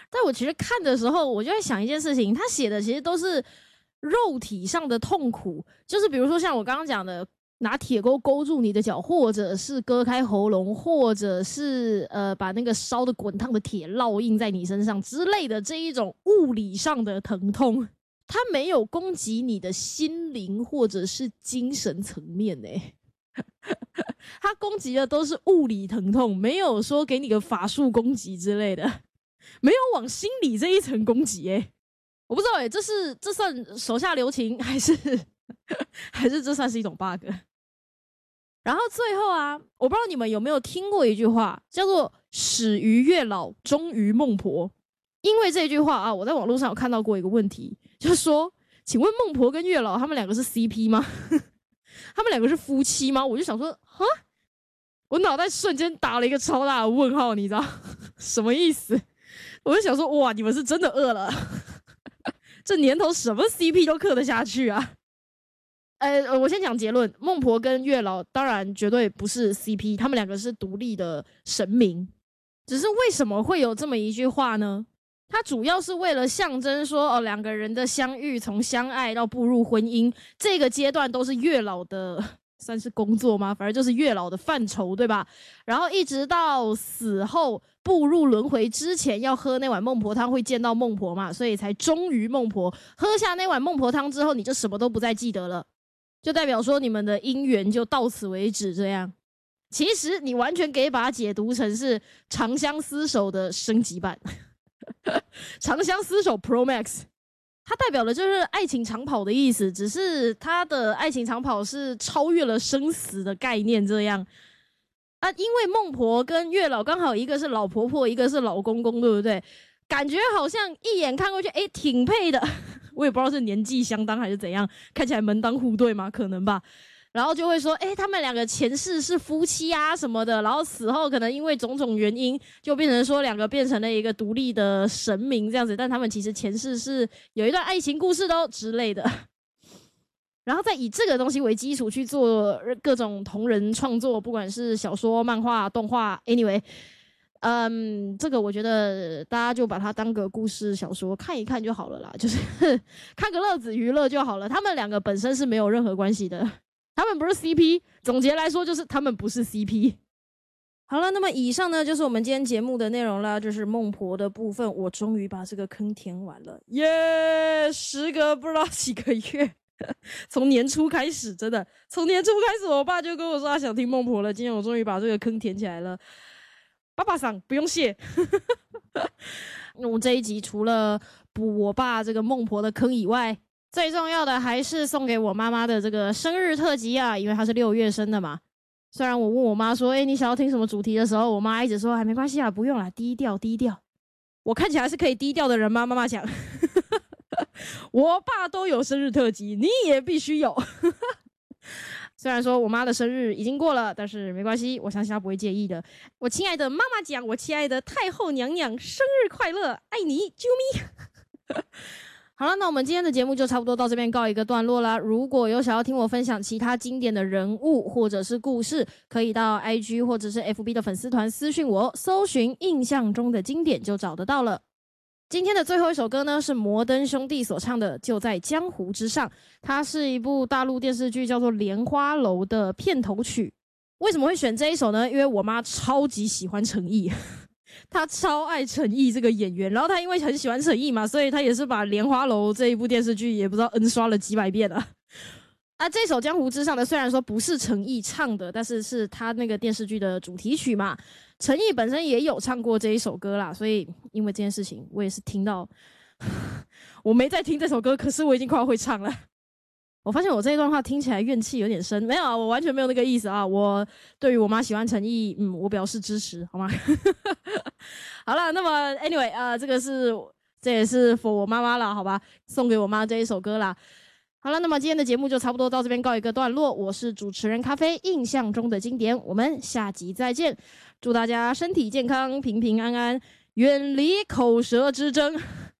但我其实看的时候，我就在想一件事情，他写的其实都是肉体上的痛苦，就是比如说像我刚刚讲的，拿铁钩勾住你的脚，或者是割开喉咙，或者是把那个烧的滚烫的铁烙印在你身上之类的这一种物理上的疼痛，它没有攻击你的心灵或者是精神层面欸。它攻击的都是物理疼痛，没有说给你个法术攻击之类的，没有往心理这一层攻击欸。我不知道欸，这算手下留情还是这算是一种 bug。 然后最后啊，我不知道你们有没有听过一句话叫做始于月老终于孟婆。因为这句话啊，我在网络上有看到过一个问题，就是说请问孟婆跟月老他们两个是 CP 吗？他们两个是夫妻吗？我就想说哈，我脑袋瞬间打了一个超大的问号，你知道什么意思？我就想说哇，你们是真的饿了这年头什么 CP 都嗑得下去啊。我先讲结论，孟婆跟月老当然绝对不是 CP， 他们两个是独立的神明。只是为什么会有这么一句话呢？它主要是为了象征说两个人的相遇，从相爱到步入婚姻，这个阶段都是月老的算是工作吗？反正就是月老的范畴，对吧？然后一直到死后步入轮回之前要喝那碗孟婆汤，会见到孟婆嘛，所以才终于孟婆。喝下那碗孟婆汤之后，你就什么都不再记得了，就代表说你们的姻缘就到此为止这样。其实你完全可以把它解读成是长相厮守的升级版长相厮守 Pro Max， 它代表的就是爱情长跑的意思，只是它的爱情长跑是超越了生死的概念这样啊。因为孟婆跟月老刚好一个是老婆婆，一个是老公公，对不对？感觉好像一眼看过去挺配的我也不知道是年纪相当还是怎样，看起来门当户对吗？可能吧。然后就会说他们两个前世是夫妻啊什么的，然后死后可能因为种种原因就变成说两个变成了一个独立的神明这样子，但他们其实前世是有一段爱情故事的之类的。然后再以这个东西为基础去做各种同人创作，不管是小说、漫画、动画 anyway， 这个我觉得大家就把它当个故事小说看一看就好了啦，就是看个乐子娱乐就好了。他们两个本身是没有任何关系的，他们不是 CP， 总结来说就是他们不是 CP。 好了，那么以上呢就是我们今天节目的内容啦，就是孟婆的部分，我终于把这个坑填完了耶，时隔不知道几个月从年初开始，真的从年初开始我爸就跟我说他想听孟婆了，今天我终于把这个坑填起来了，爸爸桑不用谢我这一集除了补我爸这个孟婆的坑以外，最重要的还是送给我妈妈的这个生日特辑啊，因为她是6月生的嘛。虽然我问我妈说你想要听什么主题的时候，我妈一直说没关系啊，不用啦，低调低调。我看起来是可以低调的人吗？妈妈讲我爸都有生日特辑，你也必须有虽然说我妈的生日已经过了，但是没关系，我相信她不会介意的。我亲爱的妈妈讲，我亲爱的太后娘娘，生日快乐，爱你，啾咪好了，那我们今天的节目就差不多到这边告一个段落啦。如果有想要听我分享其他经典的人物或者是故事，可以到 IG 或者是 FB 的粉丝团私讯我，搜寻印象中的经典就找得到了。今天的最后一首歌呢，是摩登兄弟所唱的《就在江湖之上》，它是一部大陆电视剧叫做《莲花楼》的片头曲。为什么会选这一首呢？因为我妈超级喜欢陈毅他超爱陈毅这个演员，然后他因为很喜欢陈毅嘛，所以他也是把《莲花楼》这一部电视剧也不知道 N 刷了几百遍了这首《江湖之上》的虽然说不是陈毅唱的，但是是他那个电视剧的主题曲嘛，陈毅本身也有唱过这一首歌啦，所以因为这件事情我也是听到我没在听这首歌，可是我已经快要会唱了。我发现我这一段话听起来怨气有点深，没有啊，我完全没有那个意思啊。我对于我妈喜欢陈毅，我表示支持，好吗？好了，那么 anyway 这也是 for 我妈妈啦，好吧，送给我妈这一首歌啦。好了，那么今天的节目就差不多到这边告一个段落。我是主持人咖啡，印象中的经典，我们下集再见。祝大家身体健康，平平安安，远离口舌之争。